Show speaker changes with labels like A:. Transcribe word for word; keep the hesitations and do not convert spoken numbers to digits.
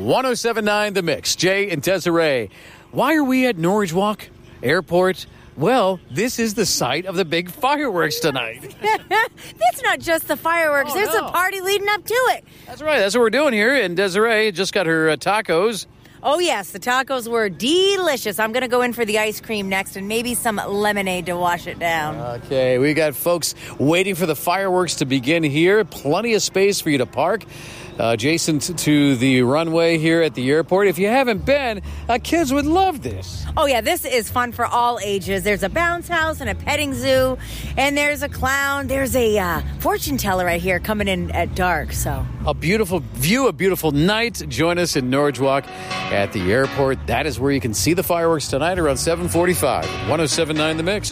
A: one oh seven point nine The Mix. Jay and Desiree. Why are we at Norridge Walk Airport? Well, this is the site of the big fireworks tonight.
B: It's not just the fireworks.
A: Oh,
B: There's
A: no.
B: a party leading up to it.
A: That's right. That's what we're doing here. And Desiree just got her uh, tacos.
B: Oh, yes. The tacos were delicious. I'm going to go in for the ice cream next and maybe some lemonade to wash it down.
A: Okay, we got folks waiting for the fireworks to begin here. Plenty of space for you to park. Uh, adjacent to the runway here at the airport. If you haven't been, uh, kids would love this.
B: Oh, yeah, this is fun for all ages. There's a bounce house and a petting zoo, and there's a clown. There's a uh, fortune teller right here coming in at dark. So
A: A beautiful view, a beautiful night. Join us in Norridge Walk at the airport. That is where you can see the fireworks tonight around seven forty-five. one oh seven point nine The Mix.